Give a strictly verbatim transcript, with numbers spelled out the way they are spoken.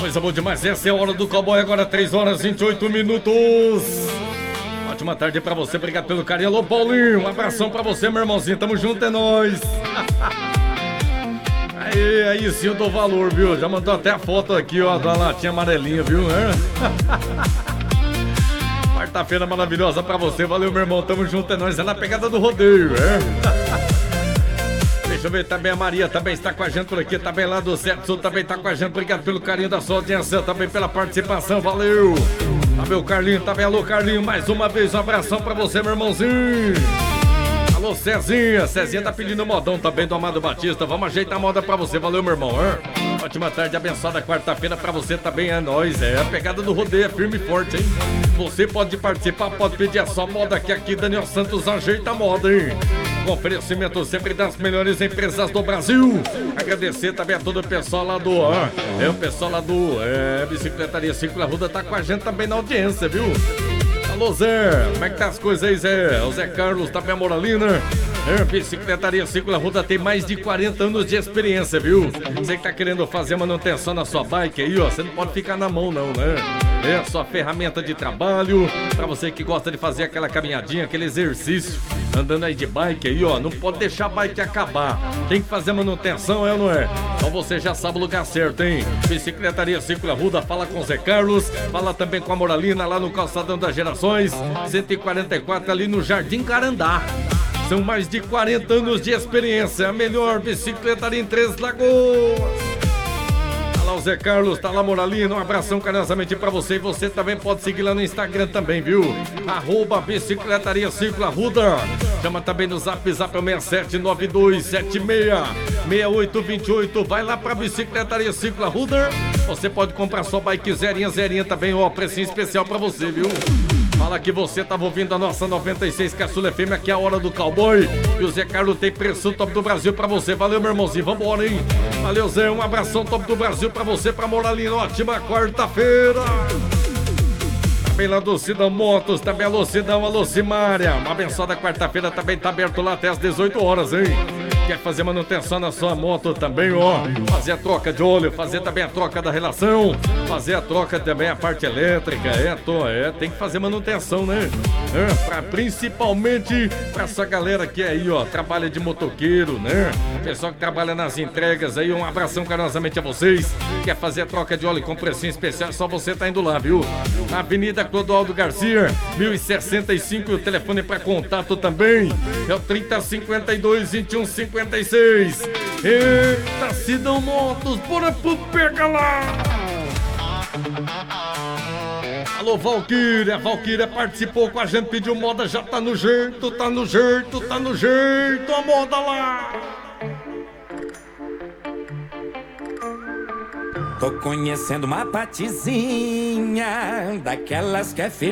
Coisa boa demais, essa é a hora do cowboy, agora três horas e vinte e oito minutos. Ótima tarde pra você, obrigado pelo carinho. Alô, Paulinho, um abração pra você, meu irmãozinho, tamo junto, é nóis. Aí, aí sim eu dou valor, viu? Já mandou até a foto aqui, ó, da latinha amarelinha, viu? Quarta-feira maravilhosa pra você, valeu, meu irmão, tamo junto, é nóis, é na pegada do rodeio, é? Deixa eu ver, também a Maria também está com a gente por aqui, também lá do Certo Sul, também está com a gente, obrigado pelo carinho da sua audiência, também pela participação, valeu! Também o Carlinho, também alô Carlinho, mais uma vez um abração pra você, meu irmãozinho! Alô Cezinha, Cezinha tá pedindo modão também do Amado Batista, vamos ajeitar a moda pra você, valeu, meu irmão, hein? Ótima tarde, abençoada quarta-feira pra você também, é nóis, é a pegada do rodeio, é firme e forte, hein? Você pode participar, pode pedir a sua moda aqui, aqui Daniel Santos ajeita a moda, hein? Oferecimento sempre das melhores empresas do Brasil. Agradecer também a todo o pessoal lá do ó, é o pessoal lá do é, Bicicletaria Círculo Arruda tá com a gente também na audiência, viu? Alô Zé, como é que tá as coisas aí, Zé? O Zé Carlos, também a Moralina. É, Bicicletaria Círculo Arruda tem mais de quarenta anos de experiência, viu? Você que tá querendo fazer manutenção na sua bike aí, ó, você não pode ficar na mão não, né? É só ferramenta de trabalho, pra você que gosta de fazer aquela caminhadinha, aquele exercício, andando aí de bike aí, ó, não pode deixar a bike acabar, tem que fazer manutenção, é ou não é? Então você já sabe o lugar certo, hein? Bicicletaria Círculo Arruda, fala com o Zé Carlos, fala também com a Moralina lá no Calçadão das Gerações, cento e quarenta e quatro ali no Jardim Carandá. São mais de quarenta anos de experiência, a melhor bicicletaria em Três Lagoas. Tá lá o Zé Carlos, tá lá a Moralina, um abração carinhosamente pra você. E você também pode seguir lá no Instagram também, viu? Arroba Bicicletaria Círculo Arruda. Chama também no Zap, Zap é o seis sete nove dois sete seis seis oito dois oito. Vai lá pra Bicicletaria Círculo Arruda. Você pode comprar sua bike zerinha, zerinha também, ó, precinho especial pra você, viu? Fala que você tava ouvindo a nossa noventa e seis Caçula F M, aqui é a hora do cowboy. E o Zé Carlos tem preço top do Brasil pra você. Valeu, meu irmãozinho, vambora, hein? Valeu, Zé, um abração top do Brasil pra você, pra Moralina. Ótima quarta-feira. Também lá do Cidão Motos, também alô Cidão, alô Simária. Uma abençoada quarta-feira também tá aberto lá até as dezoito horas, hein? Quer fazer manutenção na sua moto também, ó, fazer a troca de óleo, fazer também a troca da relação, fazer a troca também a parte elétrica, é, tô, é, tem que fazer manutenção, né? É, pra, principalmente pra essa galera que é aí, ó, trabalha de motoqueiro, né? Pessoal que trabalha nas entregas aí, um abração carinhosamente a vocês. Quer fazer a troca de óleo com precinho especial, só você tá indo lá, viu? Avenida Clodoaldo Garcia, mil e sessenta e cinco, o telefone pra contato também é o trinta, cinquenta e dois, vinte e um, cinquenta e seis. Eita, Cidão Motos, bora pro pega lá! Alô, Valquíria, Valquíria participou com a gente, pediu moda, já tá no jeito, tá no jeito, tá no jeito, a moda lá! Tô conhecendo uma patizinha, daquelas que é